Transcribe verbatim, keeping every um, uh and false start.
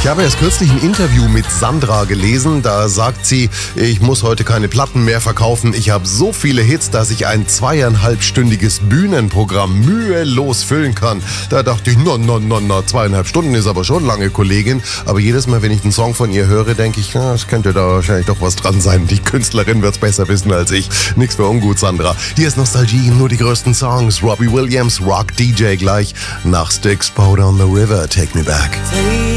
Ich habe erst kürzlich ein Interview mit Sandra gelesen. Da sagt sie, ich muss heute keine Platten mehr verkaufen. Ich habe so viele Hits, dass ich ein zweieinhalbstündiges Bühnenprogramm mühelos füllen kann. Da dachte ich, no, no, no, no, zweieinhalb Stunden ist aber schon lange, Kollegin. Aber jedes Mal, wenn ich einen Song von ihr höre, denke ich, na, es könnte da wahrscheinlich doch was dran sein. Die Künstlerin wird's besser wissen als ich. Nix für ungut, Sandra. Hier ist Nostalgie, nur die größten Songs. Robbie Williams, Rock D J gleich nach Styx, Boat on the River, Take Me Back.